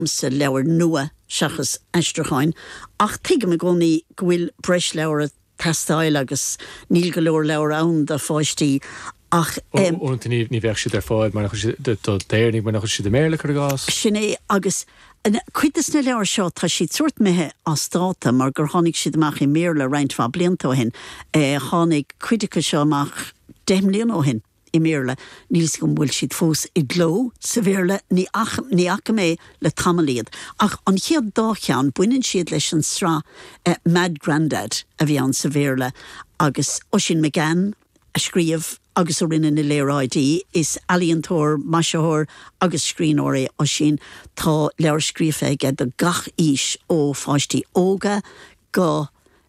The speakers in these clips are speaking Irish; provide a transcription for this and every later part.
sa leabhar nua seachas eisteáin ach tuige me gcónaí go bhfuil breis leabhar testáil agus níl go leor leabhar ann de fáistí ach ní bheith si ar fáid mar déirnig mar nach si de méle chu gas. Sinné agus cuitas na leabhar seo tá si tuairt mithe á státa mar gur tháinig siad amach i méle roinnt fá blianta ó hin tháinig cuidice seo amach 10 mbliain ó hin i méle níls go bhfuil siad fós i gló sa bhéle ní acha mé le tamaliad ach an chiad dáchean buineann siad leis an srá Mad Grandad a bhí an sa bhéle agus Oisin McGann a scríomh agus a rinne na léráidí is aliantóir maiseóir agus scríóirí ó sin tá leabhar scríofa ige do gach ís ó fáistí óga go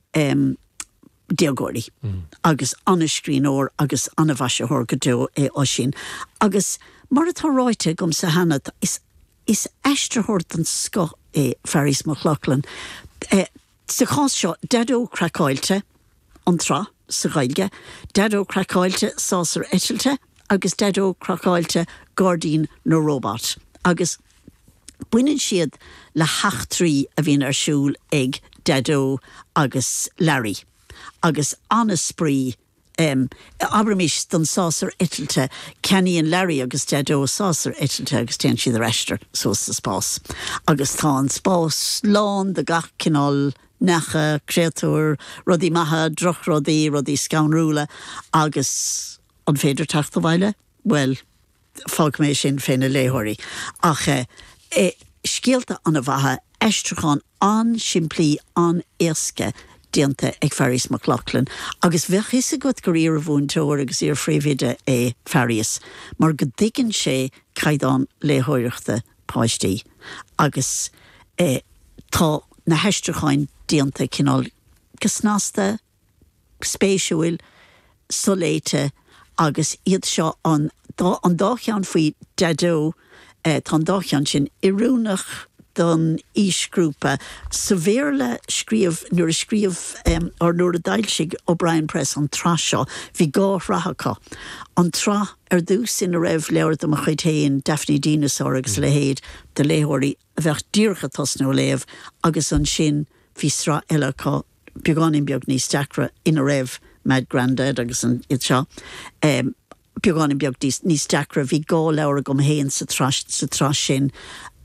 diagóirí agus anna scríóir agus anna bhaiseóir go dó ó sin agus mar atá ráite gom sa hanad is eisteathirt an sco Ferris McLachlan sa chás seo dedó cracáilte an trá sa gailge, dedó cracáilte sásar eitilte agus dedó cracáilte Gordín nó Robot agus buineann siad le heachtrií a bhíon ar siúl ag dedó agus Larry agus anna sprí abramis don sásar eitilte Kenny an Larry agus dedó sásar eitilte agus téann siad ar eistir sós sa spás agus tá an spás lán de gach cinál necha, créatúr, rodí maithe, drochrodí, rodí scaunrúla, agus an féidir teachta bhaile? Well, fág mé sin féin a léthirí. Ach, scialta an a bhathe, eisteachán an siimplí an éasca dianta ag Ferris McLachlan, agus bheith is a go íar a bhún teoir agus íar fríomhide Ferris, mar go dthigeann sé caighdeán léthireachta páistí, agus tá na heisteacháin dianta cinál gosnásta, spéisiúil, soléite agus iad seo an dáchean faoi dedó tá dáchean sin iúnach don ísgrúpa sa bhéirle nuair a scríomh ar nuair a dailsigh O'Brien Press an trá seo bhí gá rathacha an trá ar dús in a raibh leabhar do a chuidtéin Daphne Dinosaur agus le héad de léthirí a bheith díorcha tosnú léamh agus an sin hí srá eile cá beagán beag níos deacra in a raibh Mad Grandad agus an iad seo beagán beag níos deacra bhí gá leabhar gom héin sa trás sin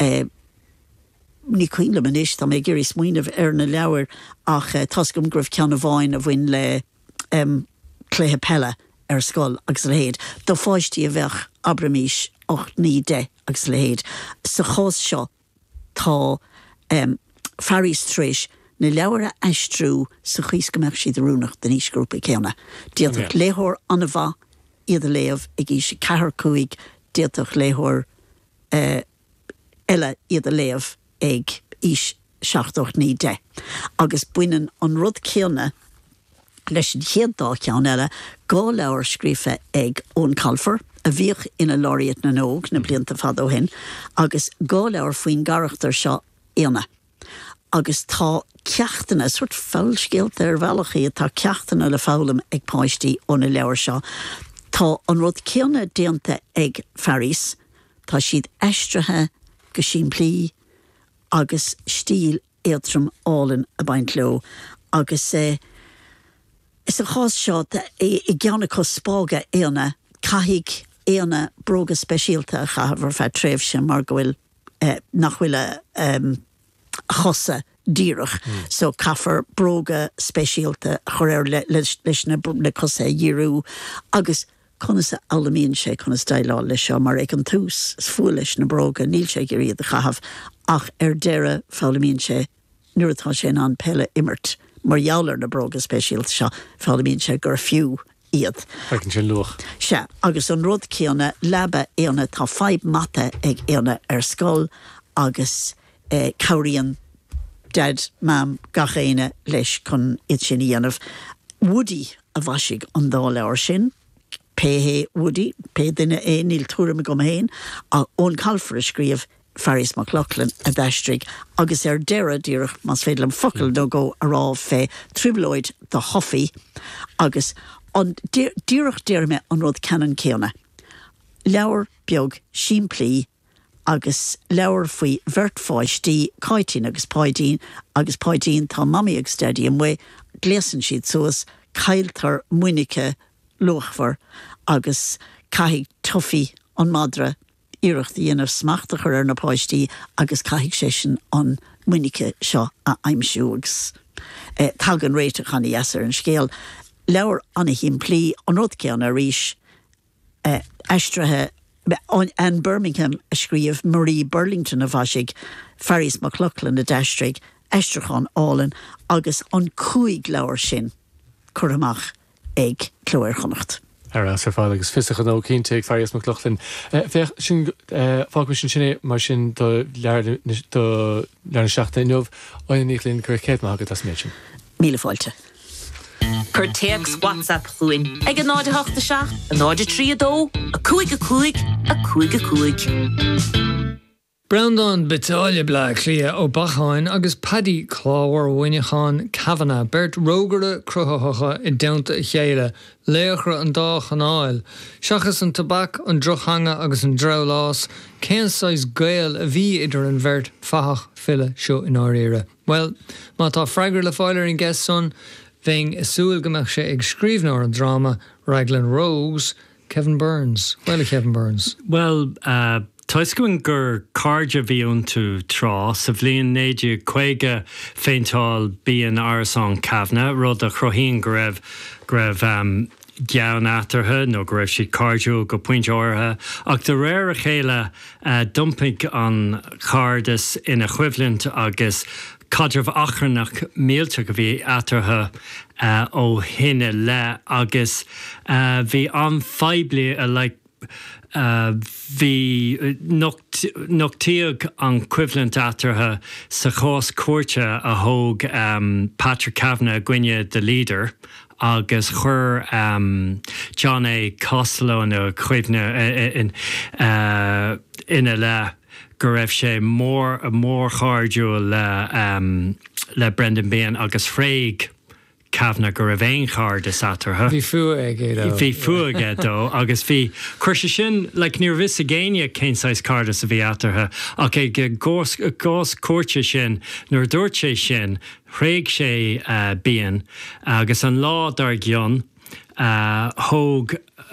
ní cuinle man is, tá mé géirí smuoineh ar na leabhar ach tas gom gribh ceanna bháin a bhain le cléthe pelle ar scoil agus le héad. Tá fáistí a bheith abramís 8-9 agus le héad. Sa chós seo tá Ferris tríis na leabhar a eistrú sa chuos go meach siad arúnach den ísgrúpa céanna. Díaltach léthóir anna bha iad a léamh ag í sé 4 díaltach léthóir eile iad a léamh ag ís 7-9 agus buineann an rud céanna leis an chéad dácheann eile gá leabhar scríofa ag Ón Calfar a bhíoch ina laureate na nóg na blianta fad ó hin agus gá leabhar faoin garachtar seo éana agus tá ceachtainna suirt foilscéalt ar bhealachaí tá ceachtainna le fálam ag páistí ó na leabhar seo tá an rud céanna déanta ag Ferris tá siad eistrathe go siimplí agus stíl éadrom álan a baint leo agus is a chás seo I gceanna có spága éana caithigh éana bróga speisialta a chahabhar fe tréimh sin mar go bhfuil nach bhfuil chosa díirech so caithfar bróga speisialta chuir leis na cosa dhíriú agus chuna sa alamíonn sé chuna stailá leis seo mar ag an tús fuail leis na bróga níl sé gur iad a chahabh ach deire fálamíonn sé nuair atá sé an pelle immert mar jouler na bróga speisialt seo fálamíonn sé gur fiú iad. Fáicann sé luach. Se, agus an rud céanna leba éana tá 5 mata ag éana ar scoil agus cabhraíonn dad, mam, gachéine leis chun iad sin dhéanamh. Woody a bhaisig an dá leabhar sin, Péhé Woody, pé duine níl túram gom héin, a Ón Calfar a scríomh Ferris McLachlan a d'eistrig agus deire díirech mas féidir an focail nó go a rá fé tribloid do hoffi agus an díirech deirme an rud ceann céanna. Leabhar beag siimplí agus leabhar faoi bheirt-fáistí caiitín agus páidín tá mamaí ag stadium we gléasan siad suas cailtar muinnice luachfar agus caithigh tufií an madra iirecht dhéanamh smachtachar ar na páistí agus caithigh sé sin an muinnice seo a aimsiúgus. Talgan réite chana dheasar an scéal. Leabhar anna hím plí an rud ceann a ríis eistrathe an Birmingham a scríomh Marie Burlington a bhaisig Ferris McLaughlin a d'Aistrigh eistrachan álan agus an 5 leabhar sin chur amach ag clúir chonacht. Ar fáil agus fiach an ócínte ag Ferris McLaughlin. Bheith sin fág sin sinné mar sin do learna seachta inmh áin nílinn gur céad mágad as méid sin. Míle fáilte. Cur teags WhatsApp chuin ag an náide 87, an náide 32, a 55. Browndown Bitalia Bla Clia ó Bacháin agus Paddy Cláhar Winnichan Kavanagh Bert Rógara Cruthócha I Downta Chéile Léachra an dá chanáil Seachas an tabac an drochanga agus an drolás céansáis gael a bhí idir an bheirt fachach fille seo in áiríire. Well, má tá freigur le fáilir in guest son Ving isúil gomach sé ag scríbhneoir an drama Raglan Rose, Kevin Burns. Well, Kevin Burns. Well, Tuiscuin gur cardja bhíún tú trá sa bhliain néidir chuige féintáil bíon arasán Kavanagh rud a chrohín go raibh gean atartha nó go raibh si cardú go puinte ortha ach de réir a chéile dumping an cardas ina chuimhlint agus cadrah achrannach mílte go bhí atartha ó hinne le agus bhí an feibli a bhí nochtíag an cuimhlint atartha sa chós cuairte a thóg Patrick Kavanagh gcuine the leader agus chur John A. Costello na chuimhne ina le go raibh sé mór cháirdiúil le Brendan Behan agus Freig Kavanagh go raibh éon chardas atartha. Bhí fuaige dó agus bhí chuirse sin le níor vis a géine céinsáis cardas a bhí atartha ach ag gás cuairte sin nuair dúirt sé sin Freig sé Behan agus an lá dar gionn thóg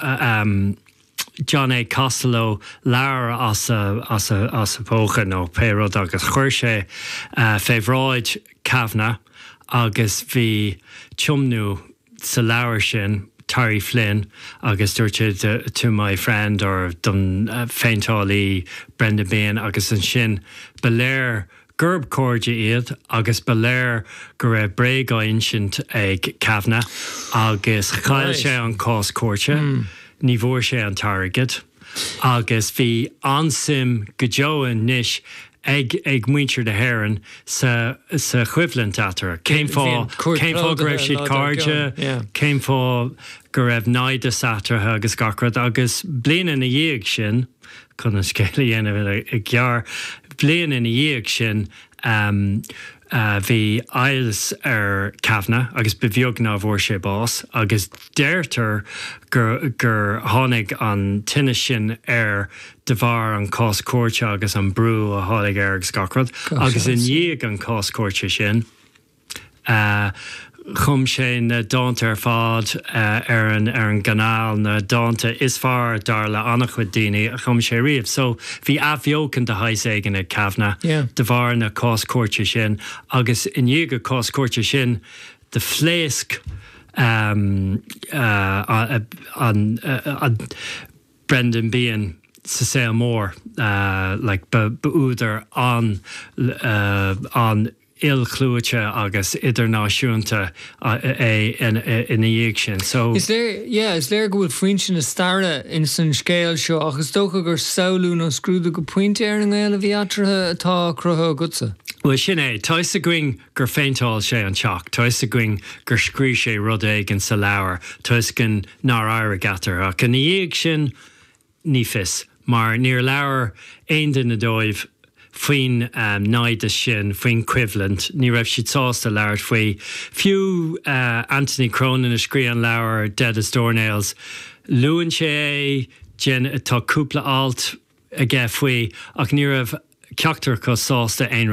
John A. Costello lear as a pócha nó péród agus chuir sé féhráid Kavanagh agus bhí chumnú sa leabhar sin Terry Flynn agus dúirte to my friend or don féintálaí Brendan Behan agus an sin beléir gurb cóide iad agus beléir go raibh bréagáin sint ag Kavanagh agus chail sé an cás cuairte ní bhór sé an targad agus bhí ansim go deoin níis ag muintir de héireann sa chuimhlint atartha. Céim fá go raibh siad cardide, céim fá go raibh náidas atartha agus gacrad agus bliain ina dhéag sin chun an scéala dhéanamh ag gear bliain ina dhéag sin bhí ailes Kavanagh agus bhíog ná bhór sé bás agus déirtar gur tháinig an tinne sin de bhar an cás cuairte agus an brú a tháinig agus gacrad agus in dhéag an cás cuairte sin chum sé na dáanta fád ar an ganál na dáanta is fearr dar le annach chuid daoine a chum sé riamh. So bhí athbheocan de hais éigean ag Kavanagh de bhar na cás cuairte sin agus in dhéag cás cuairte sin de phléasc an Brendan Behan sa sé mór beúdar an ilchlúite agus idirnáisiúnta in dhéag sin. So is léir go bhfuil faoin sin na starra in san scéal seo agus dócha gur saoú nó scrúda go puinte ar an gáil a bhí atartha atá crutha gutsa? Well, sin é, táis a going gur féintáil sé an teach, táis a going gur scrí sé rud éigean sa leabhar, táis gon ná aire gatar ach in dhéag sin ní fis, mar níor leabhar aon den na dóibh faoin náidas sin, faoin cuimhlint, ní raibh siad sásta leabhar faoi fiú Anthony Cronin a scrí an leabhar Dead as Doornails, luann sé gin atá cúpla alt a ggé faoi ach ní raibh ceachtar go sásta ein